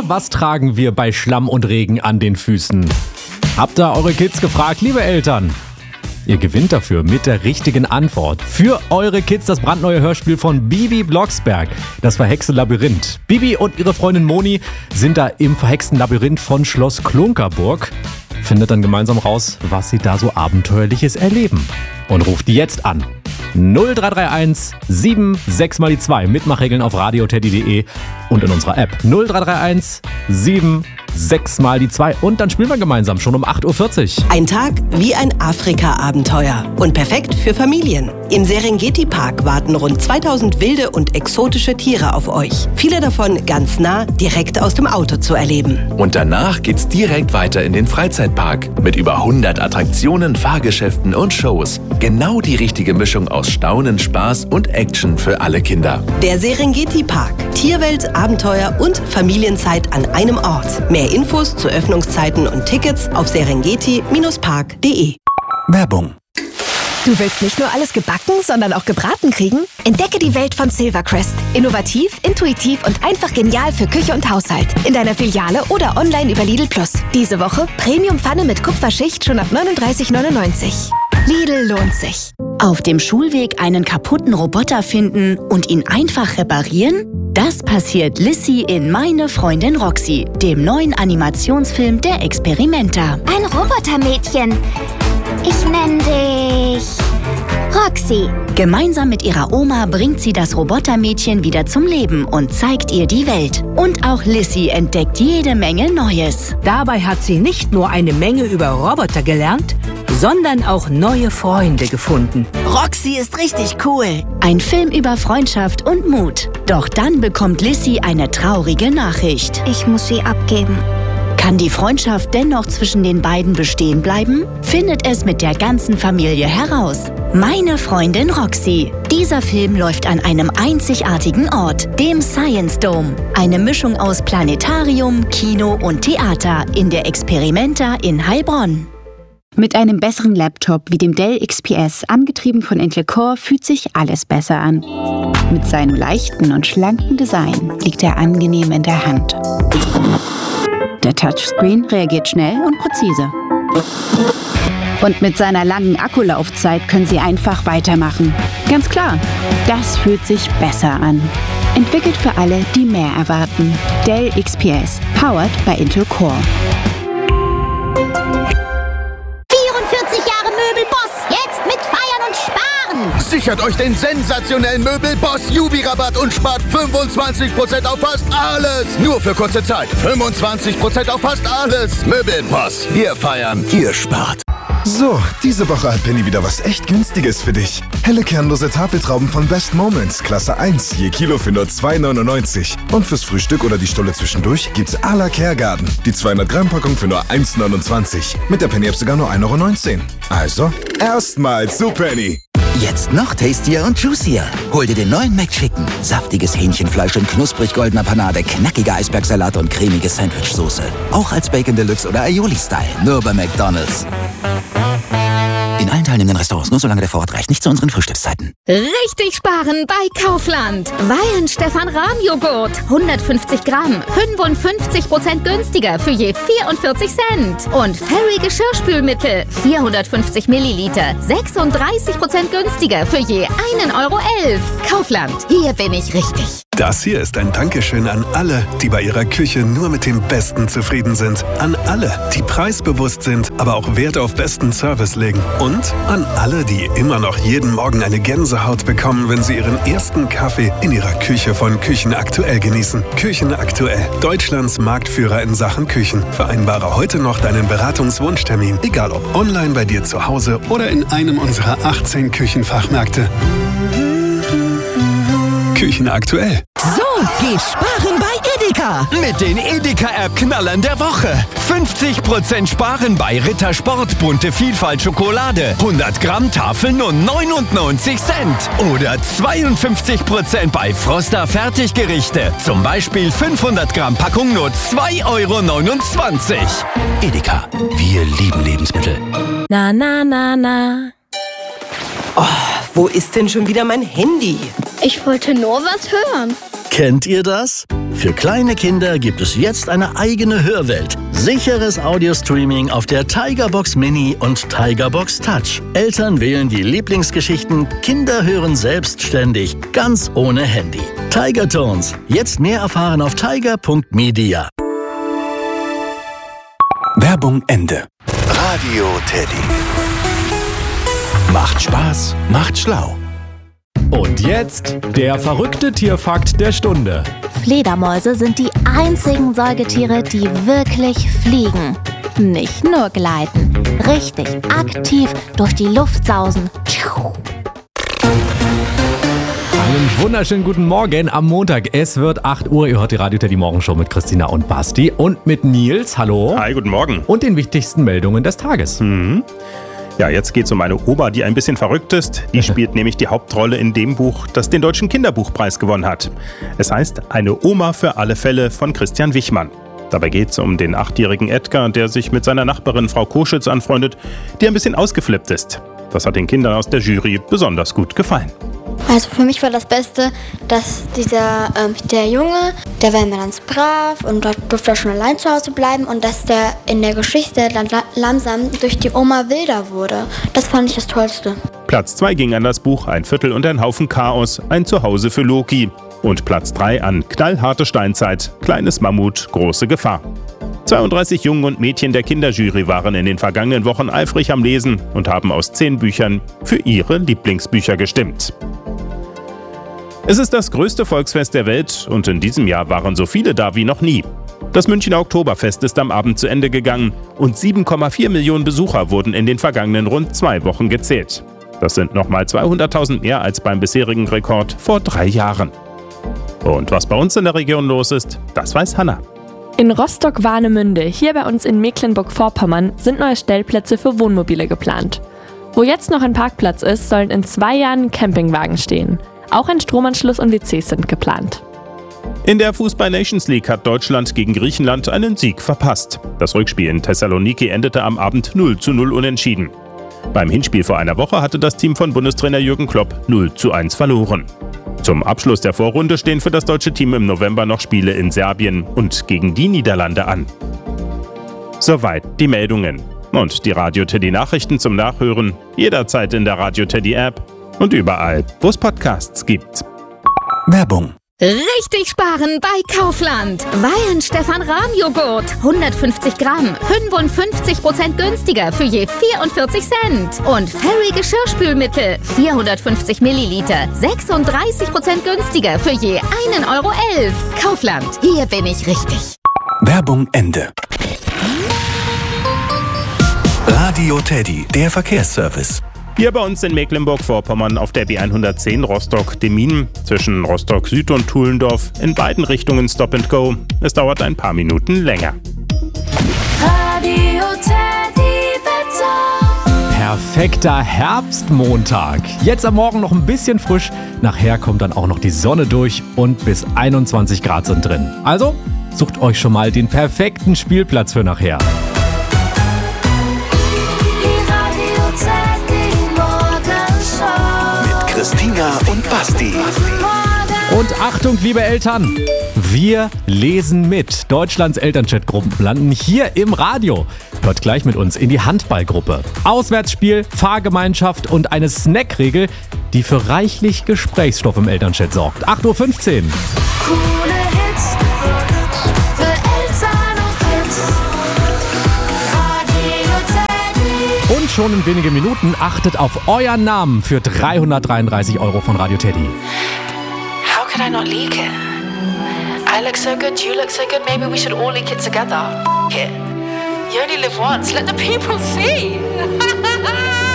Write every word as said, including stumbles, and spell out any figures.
was tragen wir bei Schlamm und Regen an den Füßen? Habt ihr eure Kids gefragt, liebe Eltern? Ihr gewinnt dafür mit der richtigen Antwort. Für eure Kids das brandneue Hörspiel von Bibi Blocksberg, das verhexte Labyrinth. Bibi und ihre Freundin Moni sind da im verhexten Labyrinth von Schloss Klunkerburg. Findet dann gemeinsam raus, was sie da so Abenteuerliches erleben. Und ruft die jetzt an. null drei drei eins sieben sechs mal die zwei. Mitmachregeln auf radioteddy punkt de und in unserer App null drei drei eins sieben sechs mal die zwei. Und dann spielen wir gemeinsam schon um acht Uhr vierzig. Ein Tag wie ein Afrika-Abenteuer und perfekt für Familien. Im Serengeti-Park warten rund zweitausend wilde und exotische Tiere auf euch. Viele davon ganz nah, direkt aus dem Auto zu erleben. Und danach geht's direkt weiter in den Freizeitpark mit über hundert Attraktionen, Fahrgeschäften und Shows. Genau die richtige Mischung aus Staunen, Spaß und Action für alle Kinder. Der Serengeti-Park. Tierwelt, Abenteuer und Familienzeit an einem Ort. Mehr Infos zu Öffnungszeiten und Tickets auf serengeti Bindestrich park punkt de. Werbung. Du willst nicht nur alles gebacken, sondern auch gebraten kriegen? Entdecke die Welt von Silvercrest. Innovativ, intuitiv und einfach genial für Küche und Haushalt. In deiner Filiale oder online über Lidl Plus. Diese Woche Premium-Pfanne mit Kupferschicht schon ab neununddreißig neunundneunzig. Lidl lohnt sich. Auf dem Schulweg einen kaputten Roboter finden und ihn einfach reparieren? Das passiert Lissy in Meine Freundin Roxy, dem neuen Animationsfilm der Experimenter. Ein Robotermädchen. Ich nenne dich Roxy. Gemeinsam mit ihrer Oma bringt sie das Robotermädchen wieder zum Leben und zeigt ihr die Welt. Und auch Lissy entdeckt jede Menge Neues. Dabei hat sie nicht nur eine Menge über Roboter gelernt, sondern auch neue Freunde gefunden. Roxy ist richtig cool. Ein Film über Freundschaft und Mut. Doch dann bekommt Lissy eine traurige Nachricht. Ich muss sie abgeben. Kann die Freundschaft dennoch zwischen den beiden bestehen bleiben? Findet es mit der ganzen Familie heraus. Meine Freundin Roxy. Dieser Film läuft an einem einzigartigen Ort, dem Science Dome. Eine Mischung aus Planetarium, Kino und Theater in der Experimenta in Heilbronn. Mit einem besseren Laptop wie dem Dell X P S, angetrieben von Intel Core, fühlt sich alles besser an. Mit seinem leichten und schlanken Design liegt er angenehm in der Hand. Der Touchscreen reagiert schnell und präzise. Und mit seiner langen Akkulaufzeit können Sie einfach weitermachen. Ganz klar, das fühlt sich besser an. Entwickelt für alle, die mehr erwarten. Dell X P S, powered by Intel Core. Sichert euch den sensationellen Möbelboss Jubi-Rabatt und spart fünfundzwanzig Prozent auf fast alles. Nur für kurze Zeit. fünfundzwanzig Prozent auf fast alles. Möbelboss. Wir feiern, ihr spart. So, diese Woche hat Penny wieder was echt Günstiges für dich. Helle kernlose Tafeltrauben von Best Moments, Klasse eins, je Kilo für nur zwei neunundneunzig. Und fürs Frühstück oder die Stulle zwischendurch gibt's à la Kergarten. Die zweihundert Gramm Packung für nur eins neunundzwanzig. Mit der Penny-App sogar nur ein Euro neunzehn. Also, erstmal zu Penny. Jetzt noch tastier und juicier. Hol dir den neuen McChicken. Saftiges Hähnchenfleisch in knusprig goldener Panade, knackiger Eisbergsalat und cremige Sandwichsoße. Auch als Bacon Deluxe oder Aioli-Style. Nur bei McDonald's. In allen teilnehmenden Restaurants, nur solange der Vorrat reicht, nicht zu unseren Frühstückszeiten. Richtig sparen bei Kaufland. Weihenstephan-Rahm-Joghurt. hundertfünfzig Gramm. fünfundfünfzig Prozent günstiger für je vierundvierzig Cent. Und Fairy Geschirrspülmittel. vierhundertfünfzig Milliliter. sechsunddreißig Prozent günstiger für je einen Euro elf. Kaufland. Hier bin ich richtig. Das hier ist ein Dankeschön an alle, die bei ihrer Küche nur mit dem Besten zufrieden sind. An alle, die preisbewusst sind, aber auch Wert auf besten Service legen. Und an alle, die immer noch jeden Morgen eine Gänsehaut bekommen, wenn sie ihren ersten Kaffee in ihrer Küche von Küchen Aktuell genießen. Küchen Aktuell, Deutschlands Marktführer in Sachen Küchen. Vereinbare heute noch deinen Beratungswunschtermin, egal ob online bei dir zu Hause oder in einem unserer achtzehn Küchenfachmärkte. Küchen Aktuell. So geht sparen bei Edeka. Mit den Edeka-App-Knallern der Woche. fünfzig Prozent sparen bei Rittersport bunte Vielfalt Schokolade. hundert Gramm Tafel nur neunundneunzig Cent. Oder zweiundfünfzig Prozent bei Froster Fertiggerichte. Zum Beispiel fünfhundert Gramm Packung nur zwei Euro neunundzwanzig. Edeka. Wir lieben Lebensmittel. Na, na, na, na. Oh, wo ist denn schon wieder mein Handy? Ich wollte nur was hören. Kennt ihr das? Für kleine Kinder gibt es jetzt eine eigene Hörwelt. Sicheres Audio-Streaming auf der Tigerbox Mini und Tigerbox Touch. Eltern wählen die Lieblingsgeschichten, Kinder hören selbstständig, ganz ohne Handy. Tiger Tones. Jetzt mehr erfahren auf tiger punkt media. Werbung Ende. Radio Teddy. Macht Spaß, macht schlau. Und jetzt der verrückte Tierfakt der Stunde. Fledermäuse sind die einzigen Säugetiere, die wirklich fliegen. Nicht nur gleiten, richtig aktiv durch die Luft sausen. Einen wunderschönen guten Morgen am Montag. Es wird acht Uhr. Ihr hört die Radio Teddy Morgenshow mit Christina und Basti und mit Nils. Hallo. Hi, guten Morgen. Und den wichtigsten Meldungen des Tages. Mhm. Ja, jetzt geht's um eine Oma, die ein bisschen verrückt ist. Die spielt nämlich die Hauptrolle in dem Buch, das den Deutschen Kinderbuchpreis gewonnen hat. Es heißt Eine Oma für alle Fälle von Christian Wichmann. Dabei geht's um den achtjährigen Edgar, der sich mit seiner Nachbarin Frau Koschitz anfreundet, die ein bisschen ausgeflippt ist. Das hat den Kindern aus der Jury besonders gut gefallen. Also für mich war das Beste, dass dieser ähm, der Junge, der war immer ganz brav und dort durfte er schon allein zu Hause bleiben und dass der in der Geschichte dann langsam durch die Oma wilder wurde. Das fand ich das Tollste. Platz zwei ging an das Buch Ein Viertel und ein Haufen Chaos, ein Zuhause für Loki. Und Platz drei an Knallharte Steinzeit, kleines Mammut, große Gefahr. zweiunddreißig Jungen und Mädchen der Kinderjury waren in den vergangenen Wochen eifrig am Lesen und haben aus zehn Büchern für ihre Lieblingsbücher gestimmt. Es ist das größte Volksfest der Welt und in diesem Jahr waren so viele da wie noch nie. Das Münchner Oktoberfest ist am Abend zu Ende gegangen und sieben Komma vier Millionen Besucher wurden in den vergangenen rund zwei Wochen gezählt. Das sind nochmal zweihunderttausend mehr als beim bisherigen Rekord vor drei Jahren. Und was bei uns in der Region los ist, das weiß Hanna. In Rostock-Warnemünde, hier bei uns in Mecklenburg-Vorpommern, sind neue Stellplätze für Wohnmobile geplant. Wo jetzt noch ein Parkplatz ist, sollen in zwei Jahren Campingwagen stehen. Auch ein Stromanschluss und W Cs sind geplant. In der Fußball-Nations League hat Deutschland gegen Griechenland einen Sieg verpasst. Das Rückspiel in Thessaloniki endete am Abend null zu null unentschieden. Beim Hinspiel vor einer Woche hatte das Team von Bundestrainer Jürgen Klopp null zu eins verloren. Zum Abschluss der Vorrunde stehen für das deutsche Team im November noch Spiele in Serbien und gegen die Niederlande an. Soweit die Meldungen. Und die Radio Teddy Nachrichten zum Nachhören jederzeit in der Radio Teddy App und überall, wo es Podcasts gibt. Werbung. Richtig sparen bei Kaufland. Weyen Stefan Rahm Joghurt. hundertfünfzig Gramm. fünfundfünfzig Prozent günstiger für je vierundvierzig Cent. Und Fairy Geschirrspülmittel. vierhundertfünfzig Milliliter. sechsunddreißig Prozent günstiger für je einen Euro elf. Kaufland. Hier bin ich richtig. Werbung Ende. Radio Teddy, der Verkehrsservice. Hier bei uns in Mecklenburg-Vorpommern auf der B hundertzehn Rostock-Demmin zwischen Rostock Süd und Tuhlendorf in beiden Richtungen Stop and Go. Es dauert ein paar Minuten länger. Radio Teddy Wetter. Perfekter Herbstmontag. Jetzt am Morgen noch ein bisschen frisch. Nachher kommt dann auch noch die Sonne durch und bis einundzwanzig Grad sind drin. Also sucht euch schon mal den perfekten Spielplatz für nachher. Christina und Basti. Und Achtung, liebe Eltern, wir lesen mit. Deutschlands Elternchat-Gruppen landen hier im Radio. Hört gleich mit uns in die Handballgruppe. Auswärtsspiel, Fahrgemeinschaft und eine Snackregel, die für reichlich Gesprächsstoff im Elternchat sorgt. acht Uhr fünfzehn. Coole Hits für Eltern und Kids. Radio Teddy. Und schon in wenigen Minuten achtet auf euren Namen für dreihundertdreiunddreißig Euro von Radio Teddy. How could I not leak it? I look so good, you look so good, maybe we should all leak it together. F it. You only live once, let the people see.